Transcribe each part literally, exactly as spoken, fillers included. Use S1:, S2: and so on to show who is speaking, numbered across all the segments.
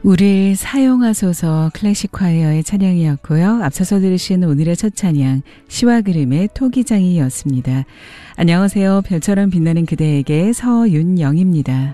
S1: 우릴 사용하소서 클래식 콰이어의 찬양이었고요. 앞서서 들으신 오늘의 첫 찬양 시와 그림의 토기장이었습니다. 안녕하세요. 별처럼 빛나는 그대에게 서윤영입니다.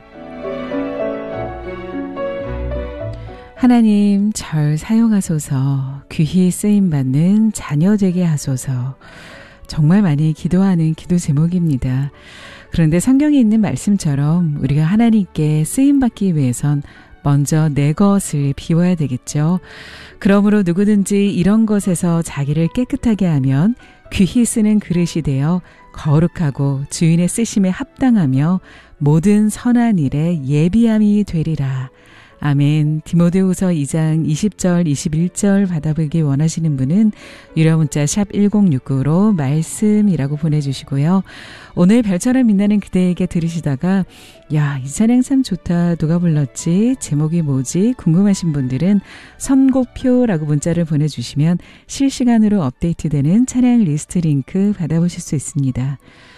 S1: 하나님 절 사용하소서, 귀히 쓰임받는 자녀 되게 하소서. 정말 많이 기도하는 기도 제목입니다. 그런데 성경에 있는 말씀처럼 우리가 하나님께 쓰임받기 위해선 먼저 내 것을 비워야 되겠죠. 그러므로 누구든지 이런 것에서 자기를 깨끗하게 하면 귀히 쓰는 그릇이 되어 거룩하고 주인의 쓰심에 합당하며 모든 선한 일에 예비함이 되리라. 아멘. 디모데후서 이 장 이십 절 이십일 절 받아보기 원하시는 분은 유료 문자 샵 일공육구로 말씀이라고 보내주시고요. 오늘 별처럼 빛나는 그대에게 들으시다가 야, 이 찬양 참 좋다. 누가 불렀지? 제목이 뭐지? 궁금하신 분들은 선곡표라고 문자를 보내주시면 실시간으로 업데이트되는 찬양 리스트 링크 받아보실 수 있습니다.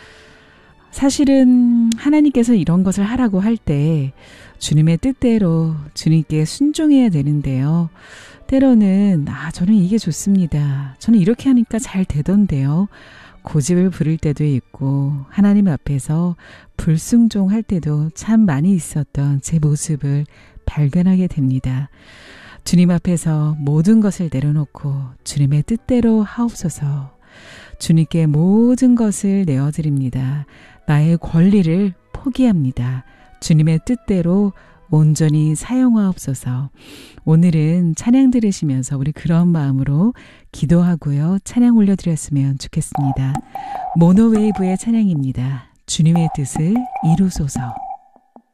S1: 사실은 하나님께서 이런 것을 하라고 할 때 주님의 뜻대로 주님께 순종해야 되는데요. 때로는 아 저는 이게 좋습니다. 저는 이렇게 하니까 잘 되던데요. 고집을 부릴 때도 있고 하나님 앞에서 불순종할 때도 참 많이 있었던 제 모습을 발견하게 됩니다. 주님 앞에서 모든 것을 내려놓고 주님의 뜻대로 하옵소서. 주님께 모든 것을 내어드립니다. 나의 권리를 포기합니다. 주님의 뜻대로 온전히 사용하옵소서. 오늘은 찬양 들으시면서 우리 그런 마음으로 기도하고요. 찬양 올려드렸으면 좋겠습니다. 모노웨이브의 찬양입니다. 주님의 뜻을 이루소서.